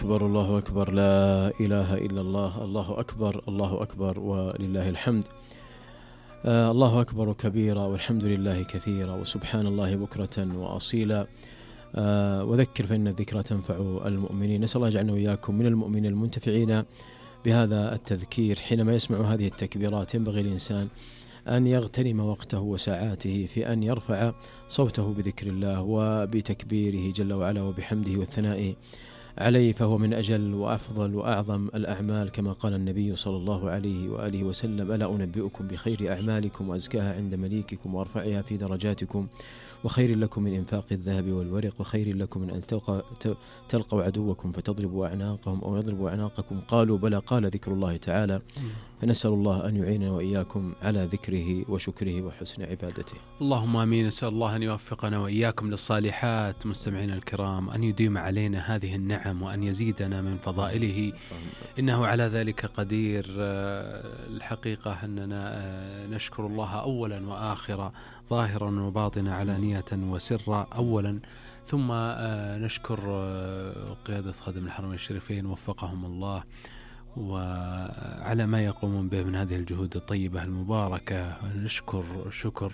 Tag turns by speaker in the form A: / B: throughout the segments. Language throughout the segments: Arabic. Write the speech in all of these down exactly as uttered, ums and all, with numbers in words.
A: أكبر الله أكبر، لا إله إلا الله، الله أكبر الله أكبر ولله الحمد. آه الله أكبر كبيرا والحمد لله كثيرا وسبحان الله بكرة وأصيلا. آه وذكر فإن الذكرى تنفع المؤمنين. نسأل الله يجعلنا وإياكم من المؤمنين المنتفعين بهذا التذكير. حينما يسمع هذه التكبيرات ينبغي الإنسان أن يغتنم وقته وساعاته في أن يرفع صوته بذكر الله وبتكبيره جل وعلا وبحمده والثناء عليه، فهو من أجل وأفضل وأعظم الأعمال كما قال النبي صلى الله عليه وآله وسلم: ألا أنبئكم بخير أعمالكم وأزكاها عند مليككم وأرفعها في درجاتكم وخير لكم من إنفاق الذهب والورق وخير لكم من أن تلقوا عدوكم فتضربوا أعناقهم أو يضربوا أعناقكم. قالوا بلى، قال ذكر الله تعالى. فنسأل الله أن يعيننا وإياكم على ذكره وشكره وحسن عبادته.
B: اللهم آمين. نسأل الله أن يوفقنا وإياكم للصالحات. مستمعينا الكرام، أن يديم علينا هذه النعم وأن يزيدنا من فضائله، إنه على ذلك قدير. الحقيقة أننا نشكر الله أولا وآخرا، ظاهرا وباطنا، علانية وسرا أولا، ثم نشكر قيادة خادم الحرمين الشريفين وفقهم الله وعلى ما يقومون به من هذه الجهود الطيبة المباركة. نشكر شكر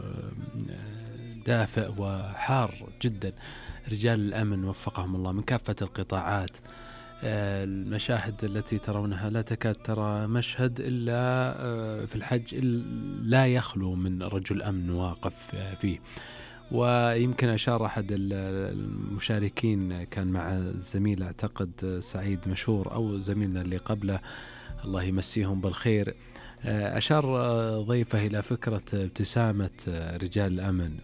B: دافئ وحار جدا رجال الأمن وفقهم الله من كافة القطاعات. المشاهد التي ترونها لا تكاد ترى مشهد إلا في الحج لا يخلو من رجل أمن واقف فيه. ويمكن أشار أحد المشاركين كان مع الزميل أعتقد سعيد مشهور أو زميلنا اللي قبله الله يمسيهم بالخير، أشار ضيفه إلى فكرة ابتسامة رجال الأمن.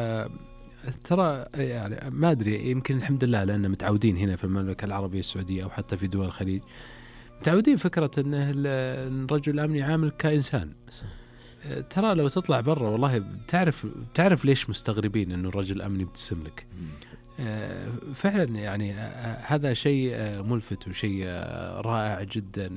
B: وترى يعني ما أدري، يمكن الحمد لله لأننا متعودين هنا في المملكة العربية السعودية أو حتى في دول الخليج متعودين فكرة أن الرجل الأمن يعامل كإنسان. ترى لو تطلع برا والله تعرف تعرف ليش مستغربين إنه الرجل الأمني يبتسم لك. فعلا يعني هذا شيء ملفت وشيء رائع جدا،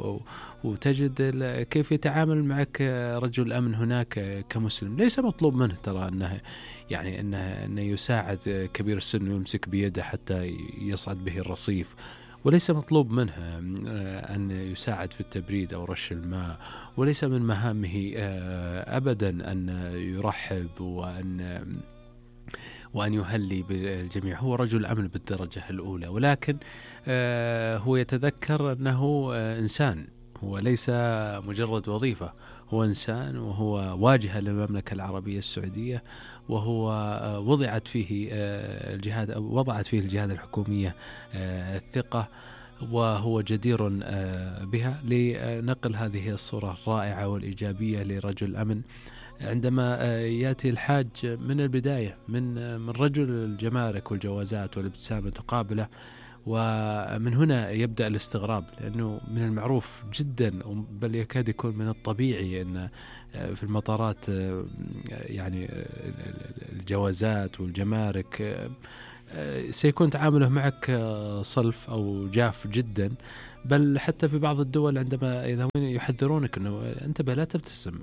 B: وتجد كيف يتعامل معك رجل الأمن هناك كمسلم. ليس مطلوب منه ترى أنه يعني أنه, أنه يساعد كبير السن ويمسك بيده حتى يصعد به الرصيف، وليس مطلوب منه أن يساعد في التبريد أو رش الماء، وليس من مهامه أبدا أن يرحب وأن وأن يهلي بالجميع. هو رجل أمن بالدرجة الأولى، ولكن هو يتذكر أنه إنسان، هو ليس مجرد وظيفة، هو إنسان وهو واجهة للمملكة العربية السعودية، وهو وضعت فيه الجهاد وضعت فيه الجهاد الحكومية الثقة، وهو جدير بها لنقل هذه الصورة الرائعة والإيجابية لرجل الأمن عندما يأتي الحاج من البداية من من رجل الجمارك والجوازات والابتسامة تقابله. ومن هنا يبدأ الاستغراب، لأنه من المعروف جدا بل يكاد يكون من الطبيعي أن في المطارات يعني الجوازات والجمارك سيكون تعامله معك صلف أو جاف جدا، بل حتى في بعض الدول عندما يذهبون يحذرونك أنه انتبه لا تبتسم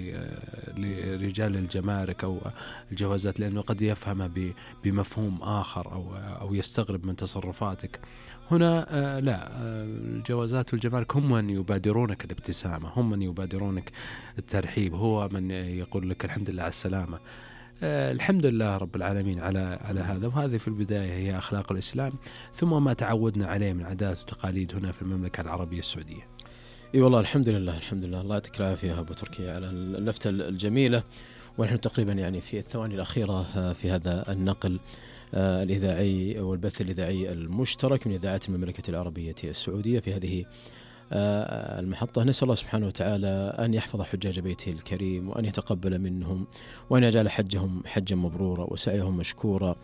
B: لرجال الجمارك أو الجوازات، لأنه قد يفهم بمفهوم آخر أو أو يستغرب من تصرفاتك. هنا لا، الجوازات والجمارك هم من يبادرونك الابتسامة، هم من يبادرونك الترحيب، هو من يقول لك الحمد لله على السلامة. الحمد لله رب العالمين على على هذا. وهذه في البداية هي أخلاق الإسلام، ثم ما تعودنا عليه من عادات وتقاليد هنا في المملكة العربية السعودية.
A: اي والله الحمد لله الحمد لله. الله يعطيك العافية أبو تركي على اللفتة الجميلة. ونحن تقريبا يعني في الثواني الأخيرة في هذا النقل الإذاعي والبث الإذاعي المشترك من إذاعات المملكة العربية السعودية في هذه المحطة. نسأل الله سبحانه وتعالى أن يحفظ حجاج بيته الكريم وأن يتقبل منهم وأن يجعل حجهم حجا مبرورا وسعيهم مشكورا،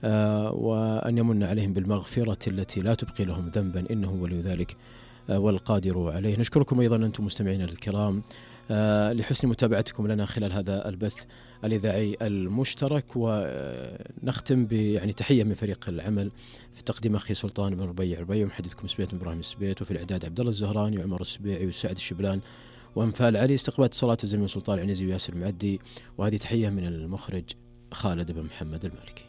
A: وأن يمن عليهم بالمغفرة التي لا تبقي لهم ذنبا، إنه ولي ذلك والقادر عليه. نشكركم أيضا أنتم مستمعين الكرام لحسن متابعتكم لنا خلال هذا البث الإذاعي المشترك. ونختم يعني تحية من فريق العمل في تقديم أخي سلطان بن ربيع ربيع، ومحدثكم سبيت إبراهيم السبيت، وفي الإعداد عبد الله الزهراني وعمر السبيعي وسعد الشبلان وأنفال علي، استقبال صلاة الزميل سلطان العنزي وياسر المعدي. وهذه تحية من المخرج خالد بن محمد المالكي.